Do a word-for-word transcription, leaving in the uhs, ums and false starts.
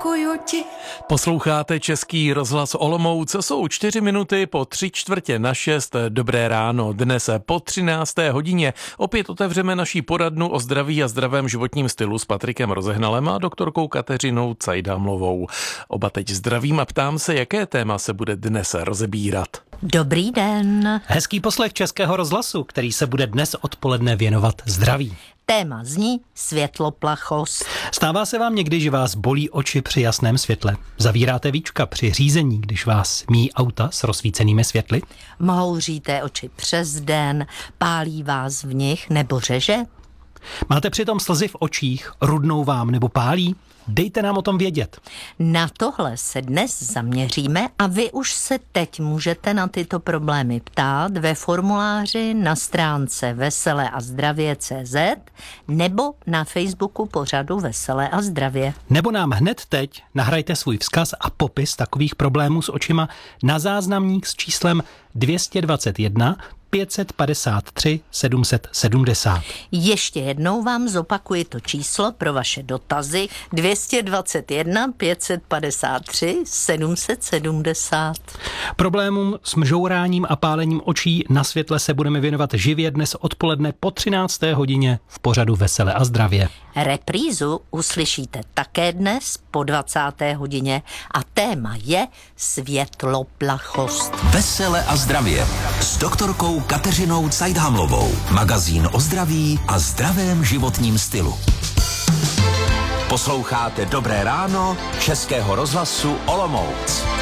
děkuju ti. Posloucháte Český rozhlas Olomouc, jsou čtyři minuty po tři čtvrtě na šest. Dobré ráno, dnes po třinácté hodině opět otevřeme naší poradnu o zdraví a zdravém životním stylu s Patrikem Rozehnalem a doktorkou Kateřinou Cajdámlovou. Oba teď zdravím a ptám se, jaké téma se bude dnes rozebírat. Dobrý den. Hezký poslech Českého rozhlasu, který se bude dnes odpoledne věnovat zdraví. Téma zní světloplachost. Stává se vám někdy, že vás bolí oči při jasném světle? Zavíráte víčka při řízení, když vás míjí auta s rozsvícenými světly? Mouříte oči přes den, pálí vás v nich nebo řeže? Máte přitom slzy v očích, rudnou vám nebo pálí? Dejte nám o tom vědět. Na tohle se dnes zaměříme a vy už se teď můžete na tyto problémy ptát ve formuláři na stránce Veselé a zdravě tečka cé zet nebo na Facebooku pořadu Veselé a zdravě. Nebo nám hned teď nahrajte svůj vzkaz a popis takových problémů s očima na záznamník s číslem dvě stě dvacet jedna pět set padesát tři sedm set sedmdesát. Ještě jednou vám zopakuji to číslo pro vaše dotazy dvě stě dvacet jedna pět set padesát tři sedm set sedmdesát. Problémům s mžouráním a pálením očí na světle se budeme věnovat živě dnes odpoledne po třinácté hodině v pořadu Veselé a zdravě. Reprízu uslyšíte také dnes po dvacáté hodině a téma je světloplachost. Veselé a zdravě s doktorkou Kateřinou Cajdámlovou. Magazín o zdraví a zdravém životním stylu. Posloucháte Dobré ráno Českého rozhlasu Olomouc.